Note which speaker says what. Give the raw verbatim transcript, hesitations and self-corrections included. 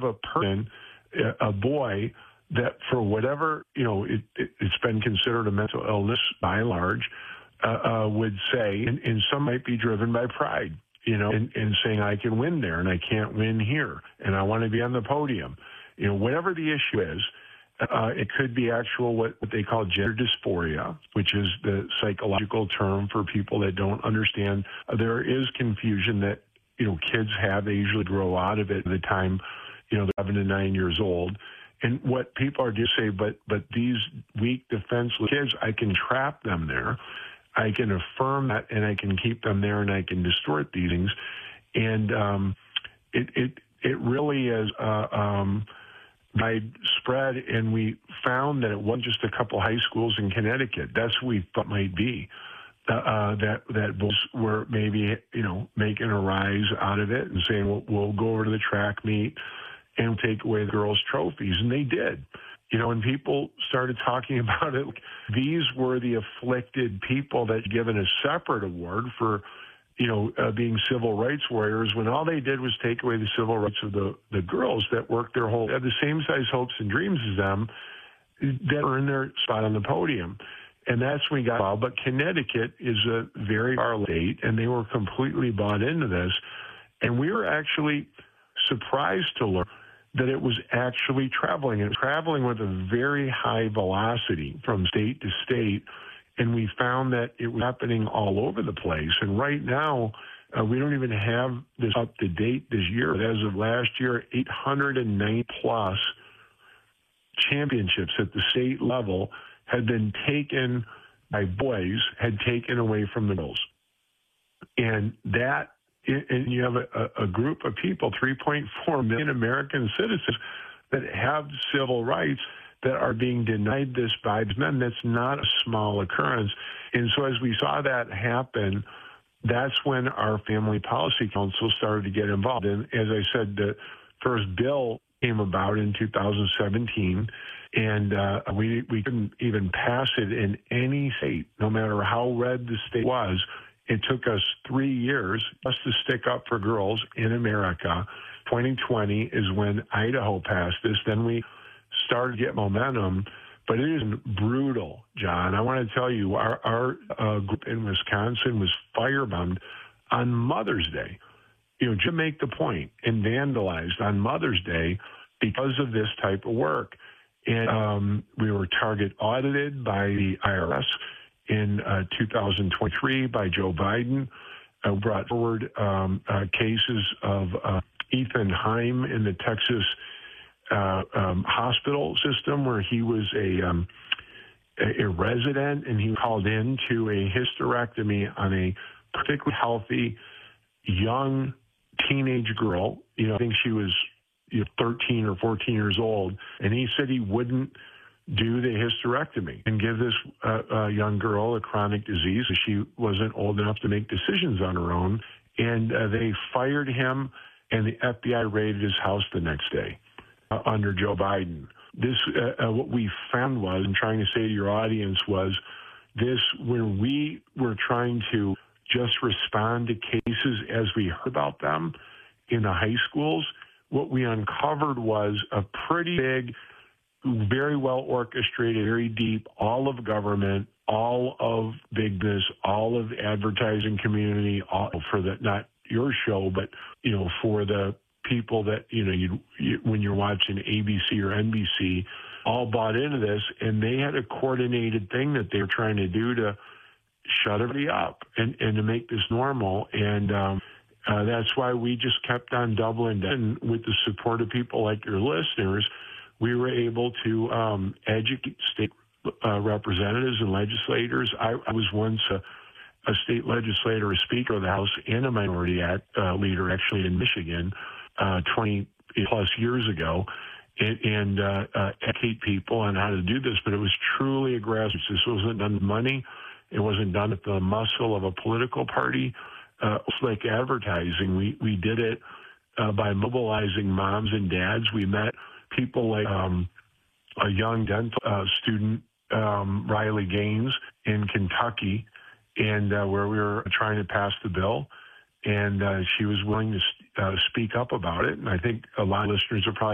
Speaker 1: a person, a boy, that for whatever, you know, it, it, it's been considered a mental illness by and large, uh, uh, would say, and, and some might be driven by pride, you know, and, and saying I can win there and I can't win here, and I want to be on the podium. You know, whatever the issue is, uh, it could be actual what, what they call gender dysphoria, which is the psychological term for people that don't understand. Uh, there is confusion that, you know, kids have. They usually grow out of it by the time, you know, they're seven to nine years old. And what people are just say, but but these weak, defenseless kids, I can trap them there. I can affirm that, and I can keep them there, and I can distort these things. And um, it it it really is uh, um, widespread. And we found that it wasn't just a couple high schools in Connecticut. That's what we thought might be. Uh, that that boys were maybe, you know, making a rise out of it and saying, well, we'll go over to the track meet and take away the girls' trophies. And they did. You know, and people started talking about it. These were the afflicted people that given a separate award for, you know, uh, being civil rights warriors, when all they did was take away the civil rights of the, the girls that worked their whole, had the same size hopes and dreams as them, that earned their spot on the podium. And that's when we got involved. But Connecticut is a very far state, and they were completely bought into this. And we were actually surprised to learn that it was actually traveling, and traveling with a very high velocity from state to state. And we found that it was happening all over the place. And right now, uh, we don't even have this up to date this year. But as of last year, eight hundred nine plus championships at the state level had been taken by boys, had taken away from the girls. And that, and you have a, a group of people, three point four million American citizens, that have civil rights that are being denied this by men. That's not a small occurrence. And so as we saw that happen, that's when our Family Policy Council started to get involved. And as I said, the first bill came about in two thousand seventeen, and uh, we, we couldn't even pass it in any state, no matter how red the state was. It took us three years just to stick up for girls in America. twenty twenty is when Idaho passed this. Then we started to get momentum, but it is brutal, John. I want to tell you, our, our uh, group in Wisconsin was firebombed on Mother's Day, you know, to make the point, and vandalized on Mother's Day because of this type of work. And um, we were target audited by the I R S in uh, two thousand twenty-three by Joe Biden, uh, brought forward um, uh, cases of uh, Ethan Heim in the Texas uh, um, hospital system, where he was a, um, a, a resident, and he called in to a hysterectomy on a particularly healthy young teenage girl. You know, I think she was, you know, thirteen or fourteen years old, and he said he wouldn't do the hysterectomy and give this uh, uh, young girl a chronic disease. She wasn't old enough to make decisions on her own. And uh, they fired him, and the F B I raided his house the next day uh, under Joe Biden. This, uh, uh, what we found was, I'm trying to say to your audience, was this, when we were trying to just respond to cases as we heard about them in the high schools, what we uncovered was a pretty big, very well orchestrated, very deep, all of government, all of big business, all of the advertising community, all for the, not your show, but, you know, for the people that, you know, you, you when you're watching A B C or N B C, all bought into this, and they had a coordinated thing that they were trying to do to shut everybody up and, and to make this normal. And um, uh, that's why we just kept on doubling down. And with the support of people like your listeners, we were able to um, educate state uh, representatives and legislators. I, I was once a, a state legislator, a speaker of the House, and a minority act, uh, leader actually in Michigan uh, twenty plus years ago, and, and uh, uh, educate people on how to do this. But it was truly a grassroots. This wasn't done with money. It wasn't done with the muscle of a political party. Uh, it's like advertising. We, we did it uh, by mobilizing moms and dads. We met people like um, a young dental uh, student, um, Riley Gaines, in Kentucky, and uh, where we were trying to pass the bill, and uh, she was willing to uh, speak up about it. And I think a lot of listeners are probably